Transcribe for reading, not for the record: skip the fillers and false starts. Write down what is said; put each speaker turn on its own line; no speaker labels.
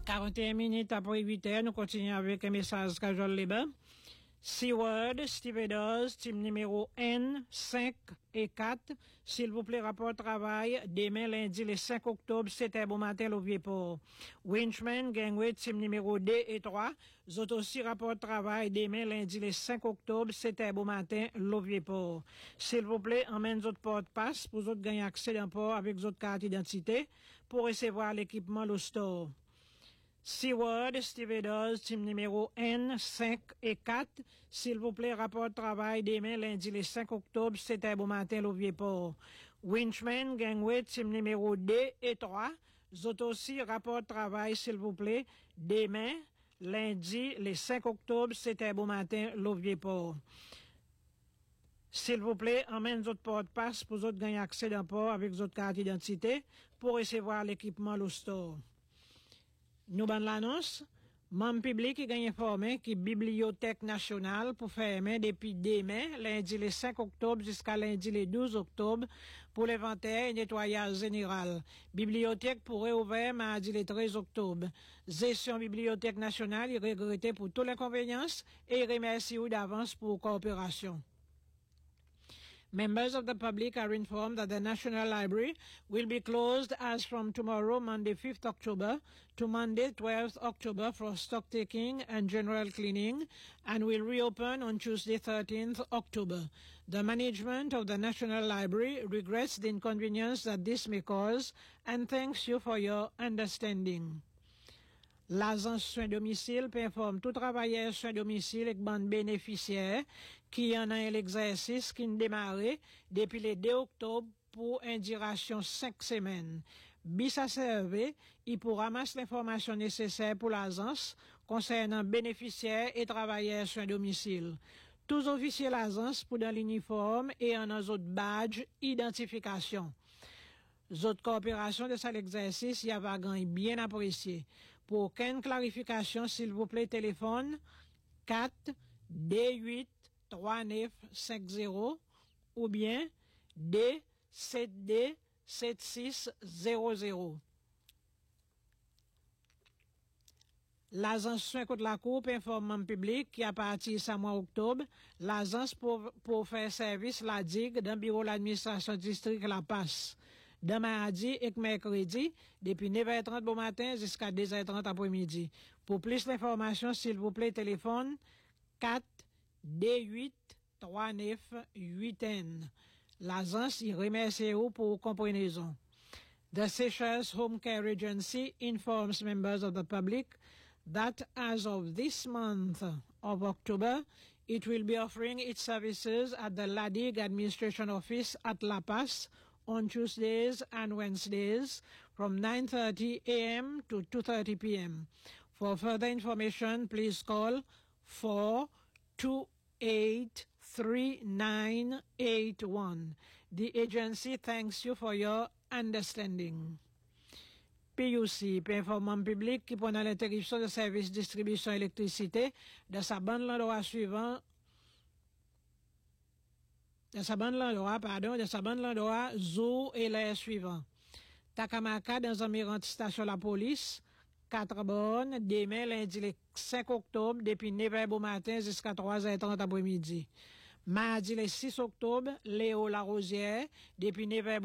41 minutes après 8 heures, nous continuons avec un message Cajol Libre. Seward, Steve Edders, team numéro N, 5 et 4. S'il vous plaît, rapport travail, demain lundi le 5 octobre, 7 heures bon matin, au Vieux-Port. Winchman, Gangway, team numéro D et 3. Zot aussi rapport travail, demain lundi le 5 octobre, 7 heures bon matin, au Vieux-Port. S'il vous plaît, emmène zot porte-passe pour zot gagner accès d'un port avec zot carte d'identité pour recevoir l'équipement le store. Seward, Steve Edders, team numéro N, 5 et 4. S'il vous plaît, rapport de travail demain, lundi, le 5 octobre, 7 heures bon matin, au Vieux-Port. Winchman, Gangway, team numéro D et 3. Zot aussi, rapport de travail, s'il vous plaît, demain, lundi, le 5 octobre, 7 heures bon matin, au Vieux-Port. S'il vous plaît, emmène votre porte-passe pour vous gagner accès d'un port avec votre carte d'identité pour recevoir l'équipement au store. Nous ban l'annonce, membre public qui gagne informé qui Bibliothèque nationale pour fermer depuis demain, lundi le 5 octobre jusqu'à lundi le 12 octobre pour l'inventaire et nettoyage général. Bibliothèque pourrait ouvrir mardi le 13 octobre. Gestion Bibliothèque nationale est regrettée pour tous les inconvénients et remercie d'avance pour coopération. Members of the public are informed that the National Library will be closed as from tomorrow, Monday 5th October, to Monday 12th October for stock taking and general cleaning, and will reopen on Tuesday 13th October. The management of the National Library regrets the inconvenience that this may cause and thanks you for your understanding. L'agence soins domicile informe tout travailleur soins domicile et bande bénéficiaire qui en a l'exercice qui démarré depuis le 2 octobre pour une duration 5 semaines. Bis à server, il pourra ramasser l'information nécessaire pour l'agence concernant bénéficiaires et travailleurs soins domicile. Tous officiers l'agence pour dans l'uniforme et en autres badge identification. Autres coopération de cet exercice, y a vagan bien apprécié. Pour aucune clarification, s'il vous plaît, téléphone 4 D8 39 50 ou bien D7D 7600. L'agence soins contre la coupe informe le public qui a parti ce mois octobre, l'agence pour faire service la digue dans le bureau de l'administration district La Passe. De mardi et mercredi, depuis 9h30 bon matin jusqu'à 2h30 après-midi. Pour plus d'informations, s'il vous plaît, téléphone 4 D8 39 8N. L'agence y remercie vous pour compréhension. The Seychelles Home Care Agency informs members of the public that as of this month of October, it will be offering its services at the LADIG Administration Office at La Paz on Tuesdays and Wednesdays from 9:30 a.m. to 2:30 p.m. For further information, please call 428-3981. The agency thanks you for your understanding. PUC, Performance public qui pendant l'interruption de service distribution électricité de sa bande l'endroit suivant de sa bande l'endroit Zou et l'air suivant. Takamaka dans environ station la police, 4 bornes, demain lundi le 5 octobre depuis 9h bon matin jusqu'à 3h30 après-midi. Mardi le 6 octobre, Léo La Rosière depuis 9h